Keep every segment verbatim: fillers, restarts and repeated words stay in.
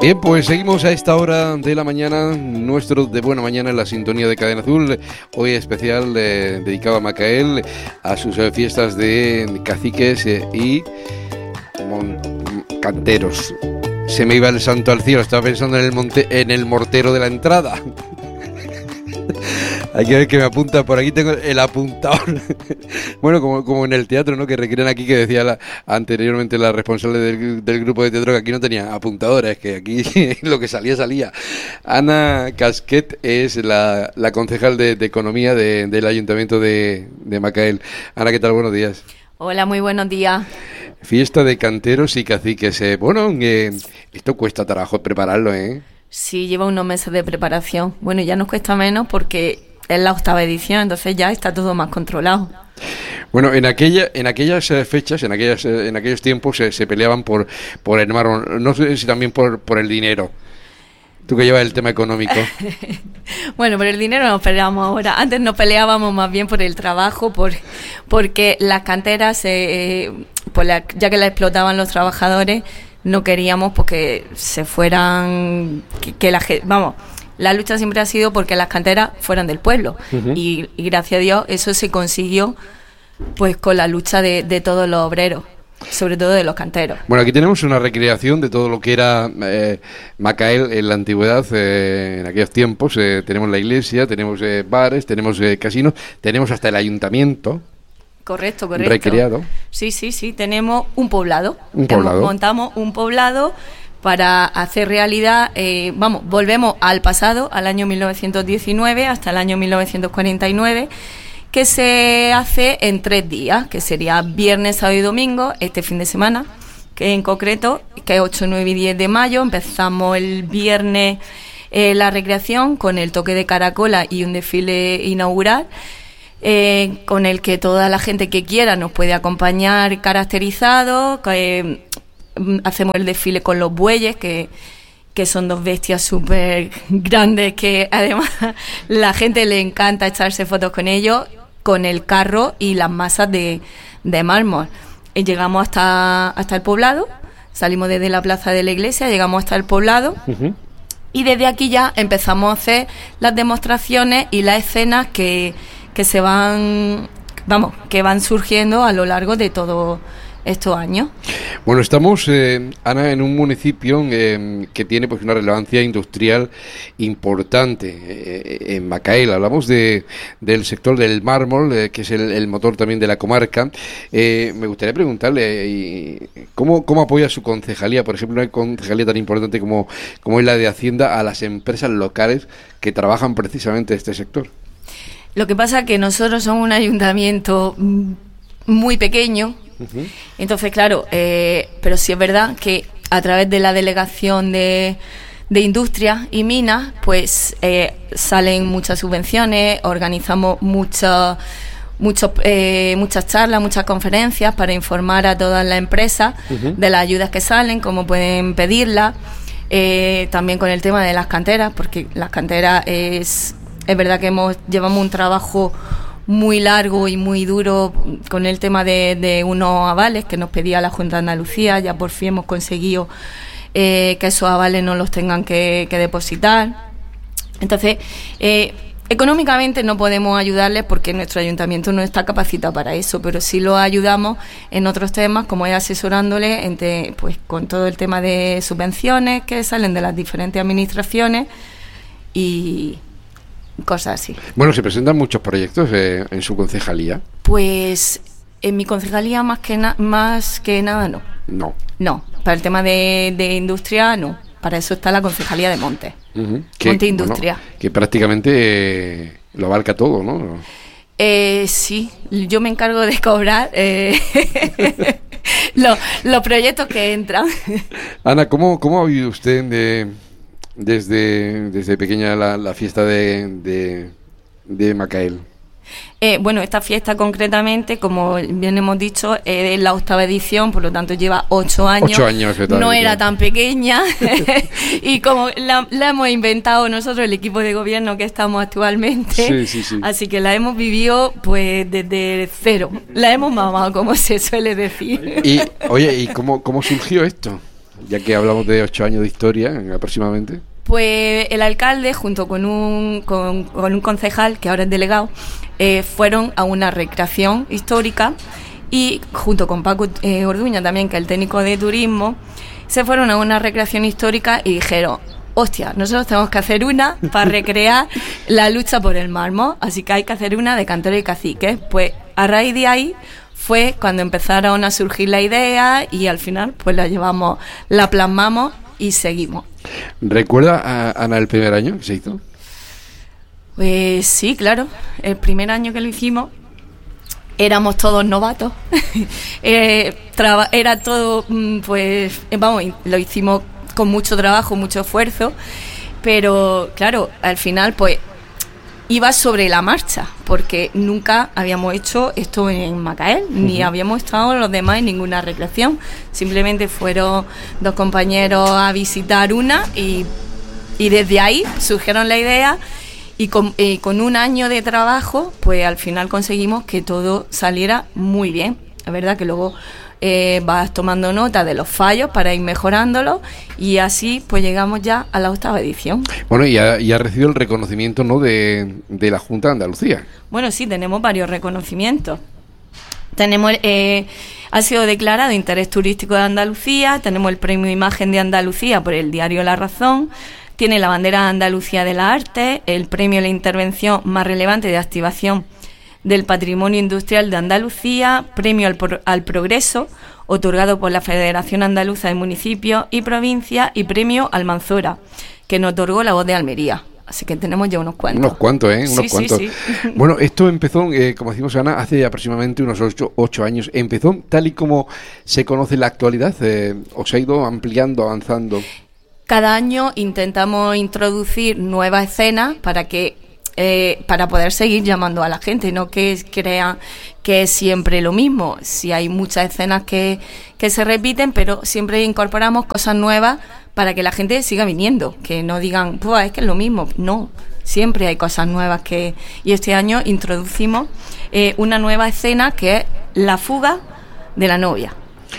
Bien, pues seguimos a esta hora de la mañana, nuestro De Buena Mañana en la sintonía de Cadena Azul, hoy especial eh, dedicado a Macael, a sus eh, fiestas de caciques eh, y mon- canteros. Se me iba el santo al cielo, estaba pensando en el, monte, en el mortero de la entrada. Hay que ver que me apunta, por aquí tengo el apuntador. Bueno, como, como en el teatro, ¿no? Que requieren aquí, que decía la, anteriormente la responsable del, del grupo de teatro, que aquí no tenía apuntadores, que aquí lo que salía, salía. Ana Casquet es la, la concejal de, de Economía de, del Ayuntamiento de, de Macael. Ana, ¿qué tal? Buenos días. Hola, muy buenos días. Fiesta de canteros y caciques. Eh, bueno, eh, esto cuesta trabajo prepararlo, ¿eh? Sí, lleva unos meses de preparación. Bueno, ya nos cuesta menos porque es la octava edición, entonces ya está todo más controlado. Bueno, en aquella, en aquellas eh, fechas, en aquellas, eh, en aquellos tiempos se, se peleaban por, por el mármol. No sé si también por, por el dinero. Tú que llevas el tema económico. Bueno, por el dinero nos peleamos ahora. Antes nos peleábamos más bien por el trabajo, por porque las canteras, eh, por la, ya que las explotaban los trabajadores, no queríamos pues, que se fueran, que, que la gente, vamos, la lucha siempre ha sido porque las canteras fueran del pueblo. Uh-huh. y, y gracias a Dios eso se consiguió pues con la lucha de, de todos los obreros, sobre todo de los canteros. Bueno, aquí tenemos una recreación de todo lo que era eh, Macael en la antigüedad, eh, en aquellos tiempos. Eh, tenemos la iglesia, tenemos eh, bares, tenemos eh, casinos, tenemos hasta el ayuntamiento. Correcto, correcto. Recreado. Sí, sí, sí, tenemos un poblado. Un poblado. Montamos un poblado para hacer realidad, eh, vamos, volvemos al pasado, al año mil novecientos diecinueve hasta el año mil novecientos cuarenta y nueve, que se hace en tres días, que sería viernes, sábado y domingo, este fin de semana, que en concreto, que es ocho, nueve y diez de mayo, empezamos el viernes eh, la recreación con el toque de caracola y un desfile inaugural, Eh, con el que toda la gente que quiera nos puede acompañar caracterizado. Eh, hacemos el desfile con los bueyes, que, que son dos bestias súper grandes, que además la gente le encanta echarse fotos con ellos, con el carro y las masas de, de mármol. Y llegamos hasta, hasta el poblado, salimos desde la plaza de la iglesia, llegamos hasta el poblado. Uh-huh. Y desde aquí ya empezamos a hacer las demostraciones y las escenas que que se van, vamos, que van surgiendo a lo largo de todos estos años. Bueno, estamos, eh, Ana, en un municipio eh, que tiene pues una relevancia industrial importante. Eh, en Macael hablamos de del sector del mármol, eh, que es el, el motor también de la comarca. Eh, me gustaría preguntarle, eh, ¿cómo, ¿cómo apoya su concejalía, por ejemplo, una concejalía tan importante como, como es la de Hacienda, a las empresas locales que trabajan precisamente en este sector? Lo que pasa es que nosotros somos un ayuntamiento muy pequeño, uh-huh. Entonces, claro, eh, pero sí es verdad que a través de la delegación de, de industria y minas, pues eh, salen muchas subvenciones, organizamos muchas muchos, eh, muchas charlas, muchas conferencias para informar a todas las empresas uh-huh. de las ayudas que salen, cómo pueden pedirlas, eh, también con el tema de las canteras, porque las canteras es... Es verdad que hemos llevamos un trabajo muy largo y muy duro con el tema de, de unos avales que nos pedía la Junta de Andalucía. Ya por fin hemos conseguido eh, que esos avales no los tengan que, que depositar. Entonces, eh, económicamente no podemos ayudarles porque nuestro ayuntamiento no está capacitado para eso, pero sí lo ayudamos en otros temas, como es asesorándoles entre, pues, con todo el tema de subvenciones que salen de las diferentes administraciones y... cosas así. Bueno, se presentan muchos proyectos eh, en su concejalía. Pues en mi concejalía más que na- más que nada no. No. No, para el tema de, de industria no. Para eso está la concejalía de Monte. Uh-huh. Que, Monte Industria. Bueno, que prácticamente eh, lo abarca todo, ¿no? Eh, sí, yo me encargo de cobrar eh, los, los proyectos que entran. Ana, ¿cómo, cómo ha vivido usted de... Desde, desde pequeña la, la fiesta de, de, de Macael? Eh, bueno, esta fiesta concretamente, como bien hemos dicho, es la octava edición, por lo tanto lleva ocho años. Ocho años, no era tan pequeña y como la, la hemos inventado nosotros, el equipo de gobierno que estamos actualmente, sí, sí, sí. Así que la hemos vivido pues desde cero, la hemos mamado, como se suele decir. Y oye, ¿y cómo, cómo surgió esto? ya que hablamos de ocho años de historia aproximadamente. Pues el alcalde, junto con un, con, con un concejal, que ahora es delegado, eh, fueron a una recreación histórica y junto con Paco eh, Orduña también, que es el técnico de turismo, se fueron a una recreación histórica y dijeron: hostia, nosotros tenemos que hacer una para recrear la lucha por el mármol, así que hay que hacer una de Cantero y Cacique. Pues a raíz de ahí fue cuando empezaron a surgir la idea y al final pues la llevamos, la plasmamos y seguimos. ¿Recuerda, a, Ana, el primer año que se hizo? Pues sí, claro. El primer año que lo hicimos éramos todos novatos. eh, traba, era todo, pues, vamos, lo hicimos con mucho trabajo, mucho esfuerzo, pero claro, al final pues iba sobre la marcha, porque nunca habíamos hecho esto en Macael, uh-huh. ni habíamos estado los demás en ninguna recreación. Simplemente fueron dos compañeros a visitar una y, y desde ahí surgieron la idea y con, eh, con un año de trabajo pues al final conseguimos que todo saliera muy bien. La verdad que luego eh, vas tomando nota de los fallos para ir mejorándolos y así pues llegamos ya a la octava edición. Bueno, y ha, y ha recibido el reconocimiento, ¿no?, de, de la Junta de Andalucía. Bueno, sí, tenemos varios reconocimientos. Tenemos, eh, ha sido declarado Interés Turístico de Andalucía, tenemos el Premio Imagen de Andalucía por el diario La Razón, tiene la bandera de Andalucía de la Arte, el premio a la intervención más relevante de activación del Patrimonio Industrial de Andalucía, premio al, pro, al progreso, otorgado por la Federación Andaluza de Municipios y Provincias, y premio Almanzora, que nos otorgó la Voz de Almería. Así que tenemos ya unos cuantos. Unos cuantos, ¿eh? Unos sí, cuantos. Sí, sí. Bueno, esto empezó, eh, como decimos, Ana, hace aproximadamente unos ocho, ocho años. Empezó tal y como se conoce en la actualidad, eh, ¿o se ha ido ampliando, avanzando? Cada año intentamos introducir nuevas escenas para que Eh, para poder seguir llamando a la gente, no que crean que es siempre lo mismo. Sí, hay muchas escenas que, que se repiten, pero siempre incorporamos cosas nuevas para que la gente siga viniendo, que no digan, pues es que es lo mismo. No, siempre hay cosas nuevas que... Y este año introducimos eh, una nueva escena que es la fuga de la novia.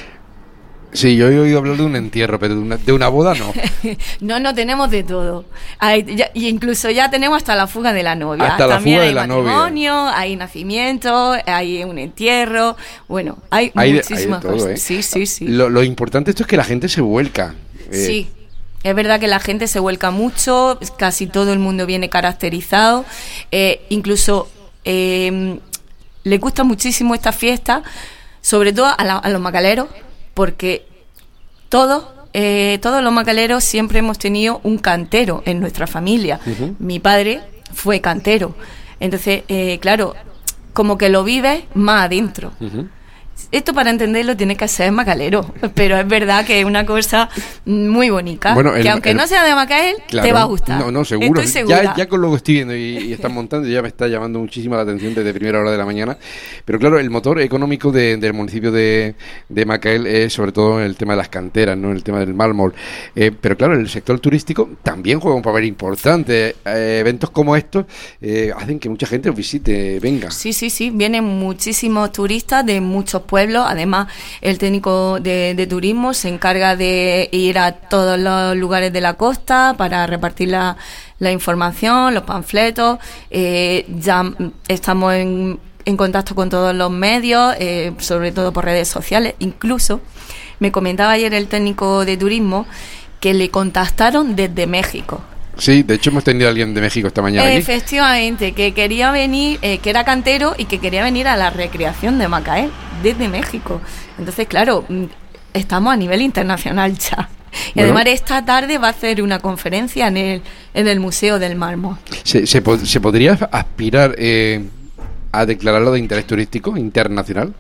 Sí, yo he oído hablar de un entierro, pero de una, de una boda no. no, no, tenemos de todo. Hay, ya, y incluso ya tenemos hasta la fuga de la novia. Hasta la También fuga hay de la matrimonio, novia. Hay nacimiento, hay un entierro. Bueno, hay, hay muchísimas de, hay de todo, cosas. ¿eh? Sí, sí, sí. Lo, lo importante esto es que la gente se vuelca. Eh. Sí. Es verdad que la gente se vuelca mucho, casi todo el mundo viene caracterizado, eh, incluso eh, le gusta muchísimo esta fiesta, sobre todo a, la, a los macaleros, porque todos, eh, todos los macaleros siempre hemos tenido un cantero en nuestra familia. Uh-huh. Mi padre fue cantero, entonces, eh, claro, como que lo vives más adentro. Uh-huh. Esto, para entenderlo, tiene que ser macalero, pero es verdad que es una cosa muy bonita, bueno, el, que aunque el, no sea de Macael, claro, te va a gustar. No, no, seguro. Estoy segura. Ya, ya con lo que estoy viendo y, y están montando, ya me está llamando muchísimo la atención desde primera hora de la mañana. Pero claro, el motor económico de, del municipio de, de Macael es sobre todo el tema de las canteras, no el tema del mármol. Eh, pero claro, el sector turístico también juega un papel importante. Eh, eventos como estos eh, hacen que mucha gente os visite, venga. Sí, sí, sí. Vienen muchísimos turistas de muchos pueblos. Además, el técnico de, de turismo se encarga de ir a todos los lugares de la costa para repartir la, la información, los panfletos. Eh, ya estamos en, en contacto con todos los medios, eh, sobre todo por redes sociales. Incluso me comentaba ayer el técnico de turismo que le contactaron desde México. Sí, de hecho hemos tenido a alguien de México esta mañana aquí. Efectivamente, que quería venir, eh, que era cantero y que quería venir a la recreación de Macael desde México. Entonces, claro, estamos a nivel internacional ya. Y bueno, además esta tarde va a hacer una conferencia en el en el Museo del Mármol. ¿Se, se, pod- se podría aspirar eh, a declararlo de interés turístico internacional?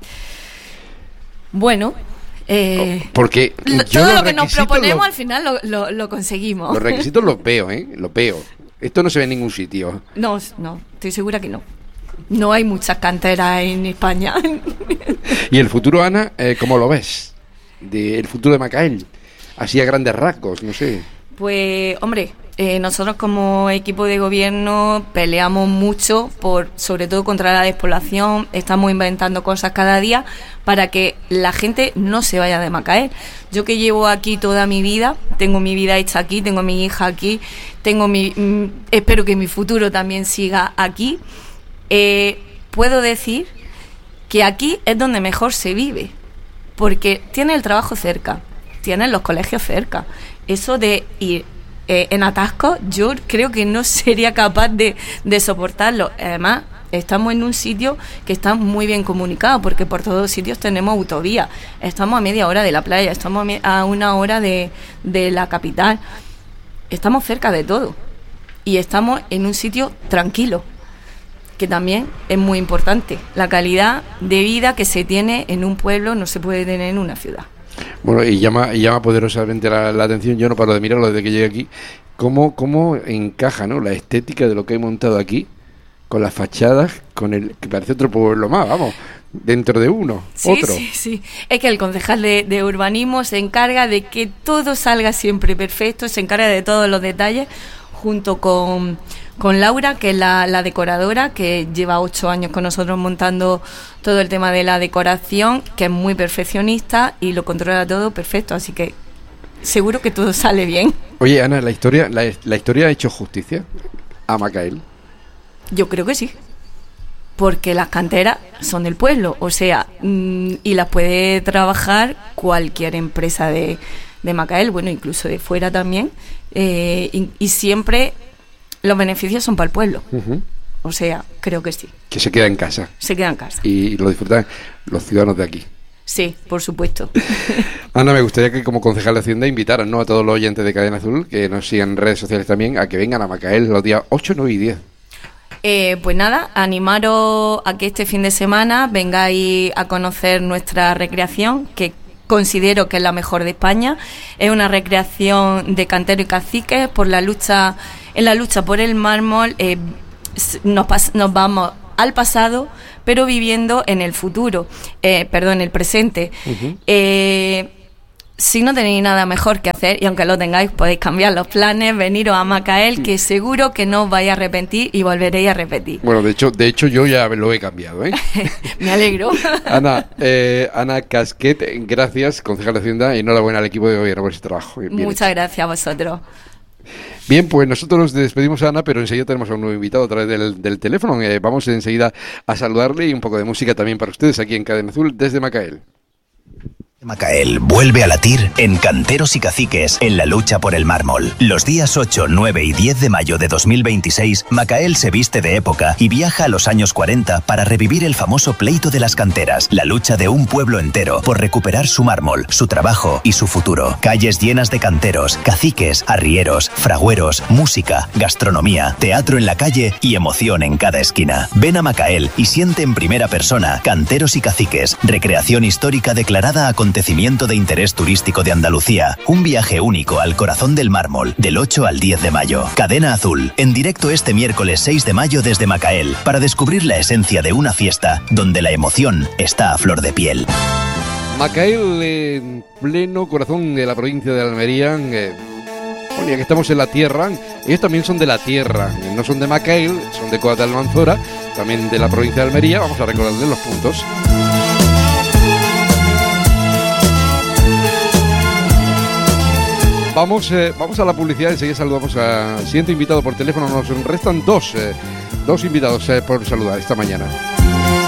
Bueno... Eh, porque yo todo lo que nos proponemos lo, al final lo, lo, lo conseguimos. Los requisitos los veo, ¿eh? Los veo. Esto no se ve en ningún sitio. No, no, estoy segura que no. No hay muchas canteras en España. ¿Y el futuro, Ana, eh, cómo lo ves? De, el futuro de Macael, así a grandes rasgos, no sé. Pues, hombre, eh, nosotros como equipo de gobierno peleamos mucho, por, sobre todo contra la despoblación, estamos inventando cosas cada día para que la gente no se vaya de Macael. Yo que llevo aquí toda mi vida, tengo mi vida hecha aquí, tengo a mi hija aquí, tengo mi, mm, espero que mi futuro también siga aquí, eh, puedo decir que aquí es donde mejor se vive, porque tiene el trabajo cerca, tienen los colegios cerca. Eso de ir Eh, en atascos, yo creo que no sería capaz de, de soportarlo. Además, estamos en un sitio que está muy bien comunicado, porque por todos sitios tenemos autovía. Estamos a media hora de la playa, estamos a, me- a una hora de, de la capital. Estamos cerca de todo. Y estamos en un sitio tranquilo, que también es muy importante. La calidad de vida que se tiene en un pueblo no se puede tener en una ciudad. Bueno, y llama, y llama poderosamente la, la atención, yo no paro de mirarlo desde que llegué aquí, cómo, cómo encaja, ¿no?, la estética de lo que he montado aquí, con las fachadas, con el que parece otro pueblo más, vamos, dentro de uno, sí, otro. Sí, sí, es que el concejal de, de urbanismo se encarga de que todo salga siempre perfecto, se encarga de todos los detalles, junto con, con Laura, que es la, la decoradora, que lleva ocho años con nosotros montando todo el tema de la decoración, que es muy perfeccionista y lo controla todo perfecto, así que seguro que todo sale bien. Oye, Ana, ¿la historia, la, la historia ha hecho justicia a Macael? Yo creo que sí, porque las canteras son del pueblo, o sea, mmm, y las puede trabajar cualquier empresa de, de Macael, bueno, incluso de fuera también, eh, y, y siempre los beneficios son para el pueblo. Uh-huh. O sea, creo que sí. Que se queda en casa. Se queda en casa. Y lo disfrutan los ciudadanos de aquí. Sí, por supuesto. Ana, me gustaría que como concejal de Hacienda invitaran, ¿no?, a todos los oyentes de Cadena Azul, que nos sigan en redes sociales también, a que vengan a Macael los días ocho, nueve y diez. Eh, pues nada, animaros a que este fin de semana vengáis a conocer nuestra recreación, que considero que es la mejor de España. Es una recreación de canteros y caciques por la lucha, en la lucha por el mármol. Eh, nos, pas- nos vamos al pasado, pero viviendo en el futuro, eh, perdón, en el presente. Uh-huh. Eh, si no tenéis nada mejor que hacer, y aunque lo tengáis, podéis cambiar los planes, veniros a Macael, que seguro que no os vais a arrepentir y volveréis a repetir. Bueno, de hecho, de hecho yo ya lo he cambiado, ¿eh? Me alegro. Ana, eh, Ana Casquet, gracias, concejal de Hacienda, y enhorabuena al equipo de gobierno por ese trabajo. Bien Muchas hecho. Gracias a vosotros. Bien, pues nosotros nos despedimos a Ana, pero enseguida tenemos a un nuevo invitado a través del, del teléfono. Eh, vamos enseguida a saludarle, y un poco de música también para ustedes aquí en Cadena Azul desde Macael. Macael vuelve a latir en Canteros y Caciques en la lucha por el mármol. Los días ocho, nueve y diez de mayo de dos mil veintiséis, Macael se viste de época y viaja a los años cuarenta para revivir el famoso pleito de las canteras, la lucha de un pueblo entero por recuperar su mármol, su trabajo y su futuro. Calles llenas de canteros, caciques, arrieros, fragueros, música, gastronomía, teatro en la calle y emoción en cada esquina. Ven a Macael y siente en primera persona Canteros y Caciques, recreación histórica declarada a acontecimiento de interés turístico de Andalucía. Un viaje único al corazón del mármol, del ocho al diez de mayo. Cadena Azul, en directo este miércoles seis de mayo desde Macael, para descubrir la esencia de una fiesta donde la emoción está a flor de piel. Macael, en pleno corazón de la provincia de Almería. Eh, bueno, ya que estamos en la tierra, ellos también son de la tierra, no son de Macael, son de Coata del Manzora, también de la provincia de Almería. Vamos a recordarles los puntos. Vamos, eh, vamos a la publicidad, enseguida saludamos al siguiente invitado por teléfono. Nos restan dos, eh, dos invitados eh, por saludar esta mañana.